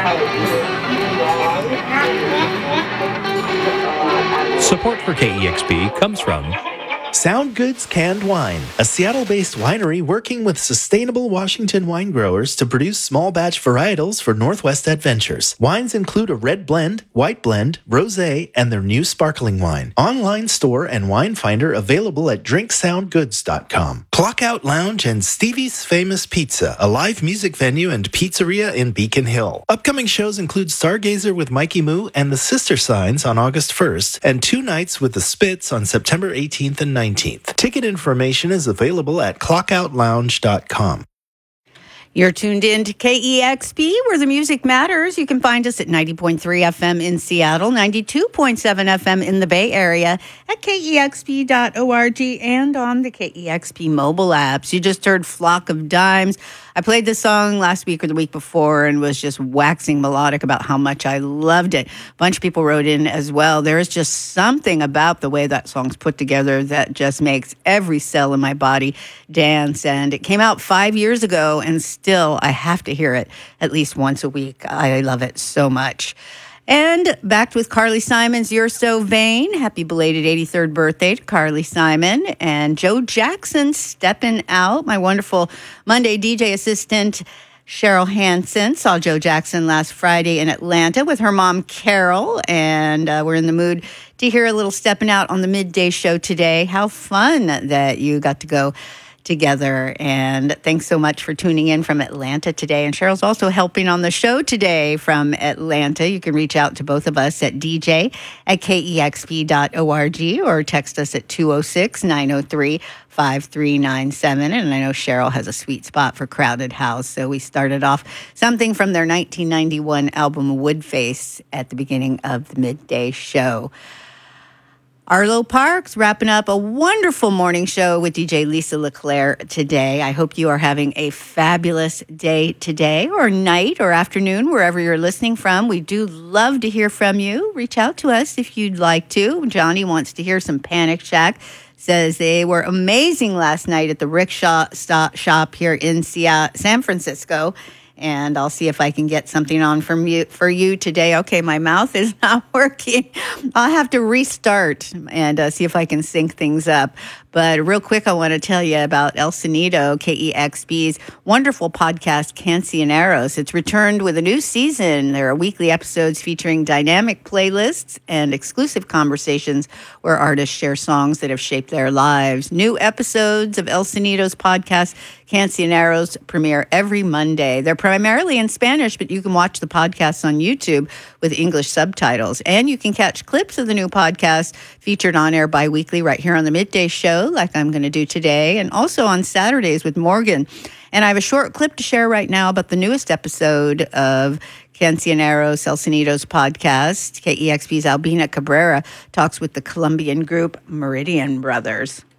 Support for KEXP comes from Sound Goods Canned Wine, a Seattle-based winery working with sustainable Washington wine growers to produce small batch varietals for Northwest Adventures. Wines include a red blend, white blend, rosé, and their new sparkling wine. Online store and wine finder available at drinksoundgoods.com. Clockout Lounge and Stevie's Famous Pizza, a live music venue and pizzeria in Beacon Hill. Upcoming shows include Stargazer with Mikey Moo and the Sister Signs on August 1st, and 2 nights with the Spits on September 18th and 19th. Ticket information is available at clockoutlounge.com. You're tuned in to KEXP, where the music matters. You can find us at 90.3 FM in Seattle, 92.7 FM in the Bay Area, at KEXP.org, and on the KEXP mobile apps. You just heard Flock of Dimes. I played this song last week or the week before and was just waxing melodic about how much I loved it. A bunch of people wrote in as well. There is just something about the way that song's put together that just makes every cell in my body dance. And it came out 5 years ago, and still I have to hear it at least once a week. I love it so much. And back with Carly Simon's You're So Vain. Happy belated 83rd birthday to Carly Simon. And Joe Jackson stepping out. My wonderful Monday DJ assistant, Cheryl Hansen, saw Joe Jackson last Friday in Atlanta with her mom, Carol. And we're in the mood to hear a little stepping out on the midday show today. How fun that you got to go together, and thanks so much for tuning in from Atlanta today. And Cheryl's also helping on the show today from Atlanta. You can reach out to both of us at dj@kexp.org or text us at 206-903-5397. And I know Cheryl has a sweet spot for Crowded House, so we started off something from their 1991 album Woodface at the beginning of the midday show. Arlo Parks wrapping up a wonderful morning show with DJ Lisa LeClaire today. I hope you are having a fabulous day today, or night, or afternoon, wherever you're listening from. We do love to hear from you. Reach out to us if you'd like to. Johnny wants to hear some Panic Shack. Says they were amazing last night at the Rickshaw Shop here in San Francisco. And I'll see if I can get something on for you today. Okay, my mouth is not working. I'll have to restart and see if I can sync things up. But real quick, I want to tell you about El Sonido, KEXP's wonderful podcast, Cancioneros. It's returned with a new season. There are weekly episodes featuring dynamic playlists and exclusive conversations where artists share songs that have shaped their lives. New episodes of El Sonido's podcast, Cancioneros, premiere every Monday. They're primarily in Spanish, but you can watch the podcasts on YouTube with English subtitles. And you can catch clips of the new podcast featured on air bi-weekly right here on the Midday Show, like I'm going to do today, and also on Saturdays with Morgan. And I have a short clip to share right now about the newest episode of Cancioneros, El Sonido's podcast. KEXP's Albina Cabrera talks with the Colombian group Meridian Brothers.